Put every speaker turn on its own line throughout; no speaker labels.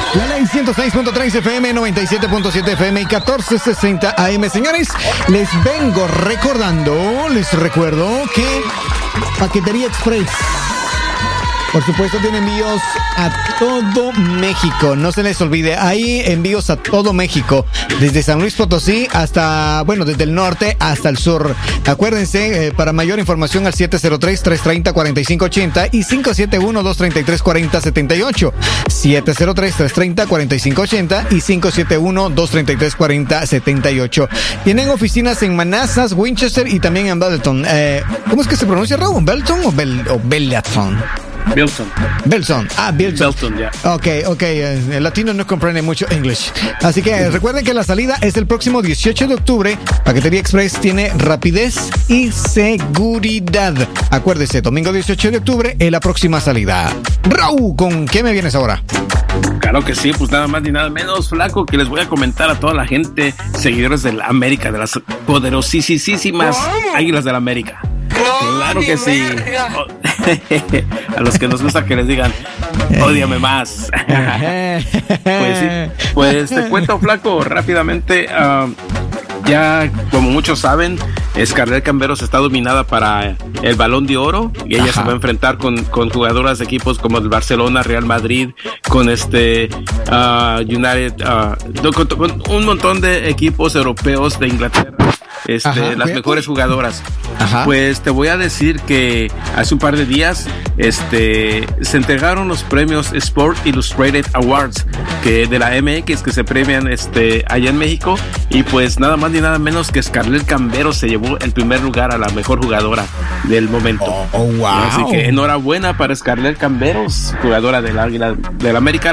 La ley 106.3 FM, 97.7 FM y 1460 AM. Señores, les recuerdo que Paquetería Express, por supuesto, tiene envíos a todo México. No se les olvide, hay envíos a todo México. Desde San Luis Potosí hasta, desde el norte hasta el sur. Acuérdense, para mayor información al 703-330-4580 y 571-233-4078. 703-330-4580 y 571-233-4078. Tienen oficinas en Manassas, Winchester y también en Belton. ¿Cómo es que se pronuncia, Raúl? ¿Belton o Belton? Belton, ya. Ok, el latino no comprende mucho inglés. Así que recuerden que la salida es el próximo 18 de octubre. Paquetería Express tiene rapidez y seguridad. Acuérdese, domingo 18 de octubre es la próxima salida. Raúl, ¿con qué me vienes ahora?
Claro que sí, pues nada más ni nada menos, flaco, que les voy a comentar a toda la gente, seguidores de la América, de las poderosísimas Águilas de la América. Claro que sí. A los que nos gusta que les digan, ódiame más. Pues sí, pues te cuento, flaco, rápidamente. Ya, como muchos saben, Scarlett Camberos está dominada para el Balón de Oro y ella se va a enfrentar con jugadoras de equipos como el Barcelona, Real Madrid, con United, con un montón de equipos europeos de Inglaterra. Las mejores jugadoras. Pues te voy a decir que hace un par de días se entregaron los premios Sport Illustrated Awards de la MX, que se premian allá en México, y pues nada más ni nada menos que Scarlett Camberos se llevó el primer lugar a la mejor jugadora del momento.
Wow.
Así que enhorabuena para Scarlett Camberos, jugadora del Águila de la América,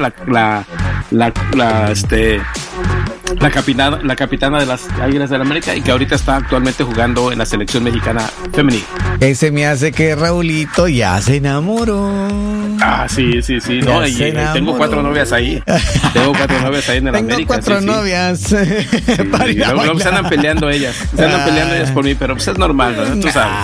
la capitana de las Águilas de la América, y que ahorita está actualmente jugando en la selección mexicana femenil.
Ese me hace que Raulito ya se enamoró.
Sí. No, y tengo 4 novias ahí. Tengo 4 novias ahí en el América.
Tengo 4 novias.
Sí. Luego se andan peleando ellas. Por mí, pero pues es normal, ¿no? Tú sabes.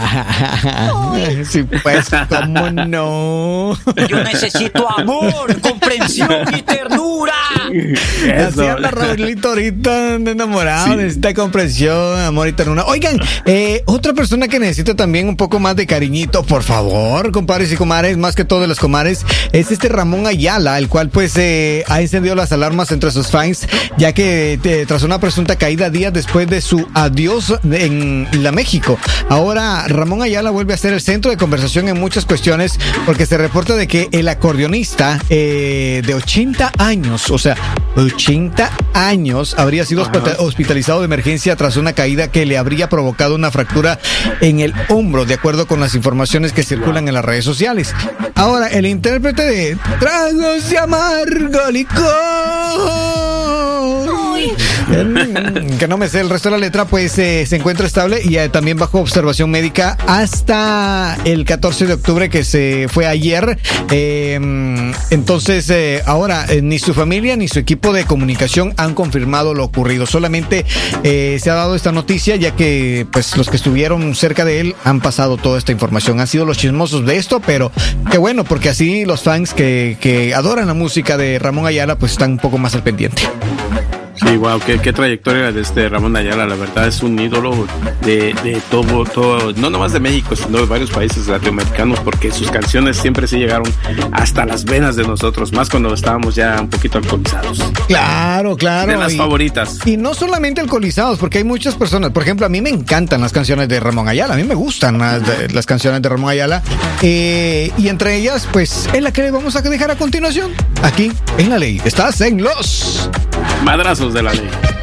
Sí, pues, ¿cómo no?
Yo necesito amor, comprensión y ternura.
Así anda Raulito ahorita enamorado, necesita comprensión, amor y ternura. Oigan, otra persona que necesita también un poco más de cariñito, por favor, compadres y comadres, más que todo de los comadres, es Ramón Ayala, el cual pues ha encendido las alarmas entre sus fans, ya que tras una presunta caída días después de su adiós en la México. Ahora Ramón Ayala vuelve a ser el centro de conversación en muchas cuestiones, porque se reporta de que el acordeonista de 80 años, o sea, 80 años, habría sido hospitalizado de emergencia tras una caída que le habría provocado una fractura en el hombro, de acuerdo con las informaciones que circulan en las redes sociales. Ahora, el intérprete de Tragos de Amargo Licor, que no me sé el resto de la letra, pues se encuentra estable y también bajo observación médica hasta el 14 de octubre, que se fue ayer. Entonces, ahora ni su familia ni su equipo de comunicación han confirmado lo ocurrido. Solamente se ha dado esta noticia, ya que pues los que estuvieron cerca de él han pasado toda esta información. Han sido los chismosos de esto, pero qué bueno, porque así los fans que adoran la música de Ramón Ayala pues están un poco más al pendiente.
Sí, wow, qué trayectoria de Ramón Ayala. La verdad es un ídolo de todo, no nomás de México, sino de varios países latinoamericanos, porque sus canciones siempre sí llegaron hasta las venas de nosotros, más cuando estábamos ya un poquito alcoholizados.
Claro.
De las favoritas.
Y no solamente alcoholizados, porque hay muchas personas, por ejemplo, a mí me encantan las canciones de Ramón Ayala, a mí me gustan las canciones de Ramón Ayala, y entre ellas, pues, es la que vamos a dejar a continuación, aquí en La Ley. Estás en los
madrazos de la ley.